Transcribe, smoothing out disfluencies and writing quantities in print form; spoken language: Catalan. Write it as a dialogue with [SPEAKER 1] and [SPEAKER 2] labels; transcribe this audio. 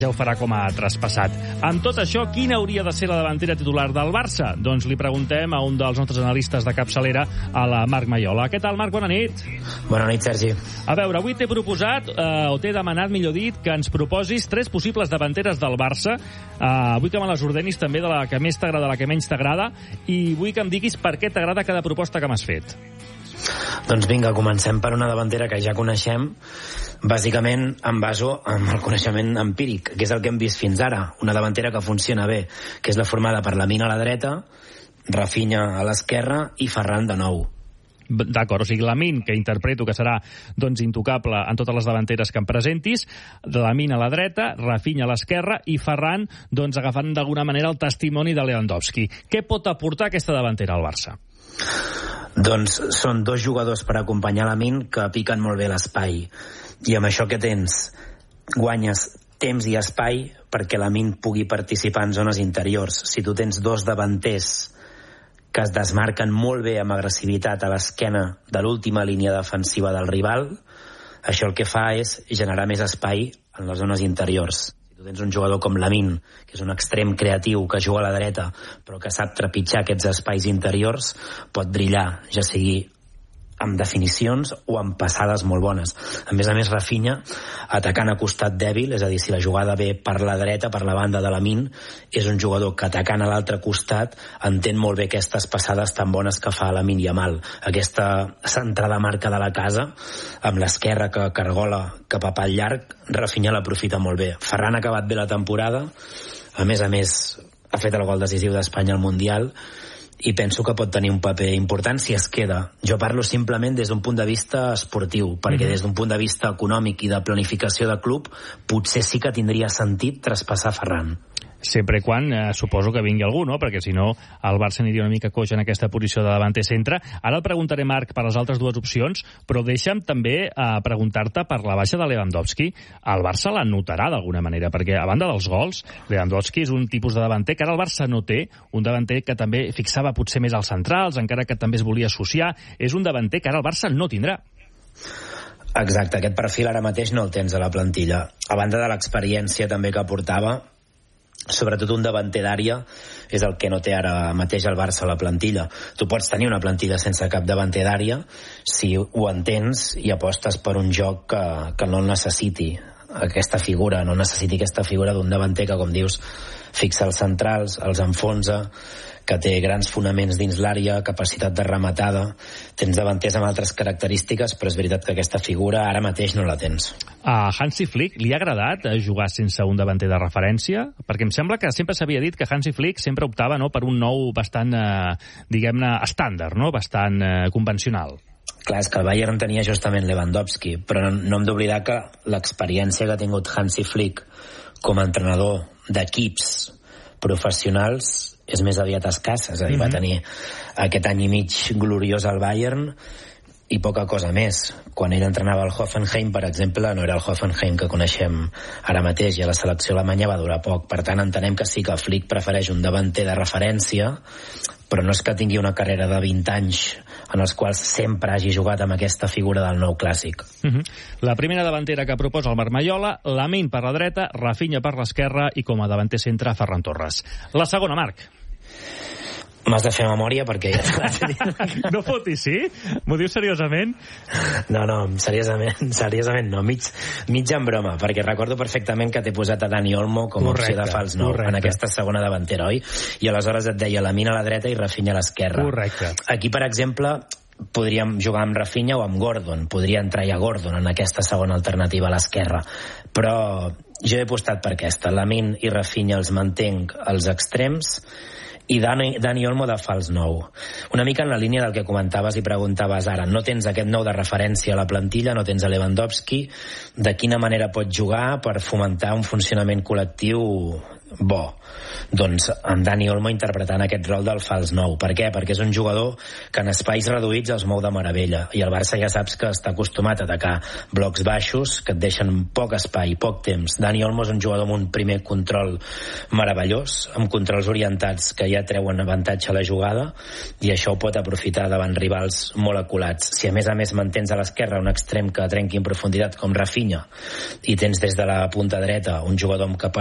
[SPEAKER 1] ja ho farà com a traspassat. Amb tot això, quina hauria de ser la davantera titular del Barça? Doncs li preguntem a un dels nostres analistes de capçalera, a la Marc Maiola. Què tal, Marc? Bona nit.
[SPEAKER 2] Bona nit, Sergi.
[SPEAKER 1] A veure, avui t'he proposat, o t'he demanat, millor dit, que ens proposis 3 possibles davanteres del Barça. Vull que me les ordenis també de la que més t'agrada a la que menys t'agrada, i vull que em diguis per què t'agrada cada proposta que m'has fet.
[SPEAKER 2] Doncs vinga, comencem per una davantera que ja coneixem. Bàsicament em baso en el coneixement empíric, que és el que hem vist fins ara. Una davantera que funciona bé, que és la formada per Lamine a la dreta, Rafinha a l'esquerra i Ferran de nou.
[SPEAKER 1] D'acord, o sigui, Lamine, que interpreto que serà doncs intocable en totes les davanteres que em presentis, Lamine a la dreta, Rafinha a l'esquerra i Ferran, doncs agafant d'alguna manera el testimoni de Lewandowski. Què pot aportar aquesta davantera al Barça?
[SPEAKER 2] Doncs són 2 jugadors per acompanyar Lamine que piquen molt bé l'espai. I amb això que tens, guanyes temps i espai perquè Lamine pugui participar en zones interiors. Si tu tens 2 davanters que es desmarquen molt bé amb agressivitat a l'esquena de l'última línia defensiva del rival, això el que fa és generar més espai en les zones interiors. Si tu tens un jugador com Lamine, que és un extrem creatiu que juga a la dreta però que sap trepitjar aquests espais interiors, pot brillar, ja sigui amb definicions o amb passades molt bones. A més, Rafinha, atacant a costat dèbil, és a dir, si la jugada ve per la dreta, per la banda de Lamine, és un jugador que atacant a l'altre costat entén molt bé aquestes passades tan bones que fa Lamine Yamal. Aquesta centrada marca de la casa, amb l'esquerra que cargola cap a pal llarg, Rafinha l'aprofita molt bé. Ferran ha acabat bé la temporada, a més, ha fet el gol decisiu d'Espanya al Mundial, i penso que pot tenir un paper important si es queda. Jo parlo simplement des d'un punt de vista esportiu, perquè des d'un punt de vista econòmic i de planificació de club potser sí que tindria sentit traspassar Ferran.
[SPEAKER 1] Sempre i quan suposo que vingui algú, no? Perquè si no el Barça aniria una mica coix en aquesta posició de davanter centre. Ara el preguntaré, Marc, per les altres 2 opcions, però deixa'm també preguntar-te per la baixa de Lewandowski. El Barça la notarà d'alguna manera, perquè a banda dels gols, Lewandowski és un tipus de davanter que ara el Barça no té, un davanter que també fixava potser més als centrals, encara que també es volia associar. És un davanter que ara el Barça no tindrà.
[SPEAKER 2] Exacte, aquest perfil ara mateix no el tens a la plantilla. A banda de l'experiència també que aportava, sobretot un davanter d'àrea és el que no té ara mateix el Barça a la plantilla. Tu pots tenir una plantilla sense cap davanter d'àrea si ho entens i apostes per un joc que no necessiti aquesta figura, no necessiti aquesta figura d'un davanter que, com dius, fixa els centrals, els enfonsa, que té grans fonaments dins l'àrea, capacitat de rematada. Tens davanters amb altres característiques, però és veritat que aquesta figura ara mateix no la tens.
[SPEAKER 1] A Hansi Flick li ha agradat jugar sense un davanter de referència? Perquè em sembla que sempre s'havia dit que Hansi Flick sempre optava, no, per un nou bastant, diguem-ne, estàndard, no? Bastant convencional.
[SPEAKER 2] Clar, és que el Bayern tenia justament Lewandowski, però no hem d'oblidar que l'experiència que ha tingut Hansi Flick com a entrenador d'equips professionals és més aviat escassa, és a dir, va tenir aquest any i mig gloriós al Bayern i poca cosa més. Quan ell entrenava el Hoffenheim, per exemple, no era el Hoffenheim que coneixem ara mateix, i a la selecció alemanya va durar poc. Per tant, entenem que sí que Flick prefereix un davanter de referència, però no és que tingui una carrera de 20 anys en els quals sempre hagi jugat amb aquesta figura del nou clàssic.
[SPEAKER 1] La primera davantera que proposa el Marc Maiola, Lamine per la dreta, Rafinha per l'esquerra i com a davanter centre Ferran Torres. La segona, Marc.
[SPEAKER 2] M'has de fer memòria perquè ja te l'has dit.
[SPEAKER 1] No fotis, sí? M'ho dius seriosament?
[SPEAKER 2] No, seriosament no, mig en broma, perquè recordo perfectament que t'he posat a Dani Olmo com a opció de fals nou en aquesta segona davantera, oi? I aleshores et deia Lamine a la dreta i Rafinha a l'esquerra.
[SPEAKER 1] Correcte.
[SPEAKER 2] Aquí, per exemple, podríem jugar amb Rafinha o amb Gordon, podria entrar ja Gordon en aquesta segona alternativa a l'esquerra, però jo he apostat per aquesta. Lamine i Rafinha els mantenc als extrems i Dani Olmo de fals nou. Una mica en la línia del que comentaves i preguntaves ara. No tens aquest nou de referència a la plantilla, no tens a Lewandowski. De quina manera pots jugar per fomentar un funcionament col·lectiu bo. Doncs amb Dani Olmo interpretant aquest rol del fals 9. Per què? Perquè és un jugador que en espais reduïts els mou de meravella, i el Barça ja saps que està acostumat a atacar blocs baixos que et deixen poc espai, poc temps. Dani Olmo és un jugador amb un primer control meravellós, amb controls orientats que ja treuen avantatge a la jugada, i això ho pot aprofitar davant rivals molt aculats. Si a més mantens a l'esquerra un extrem que trenqui en profunditat com Rafinha, i tens des de la punta dreta un jugador amb capacitat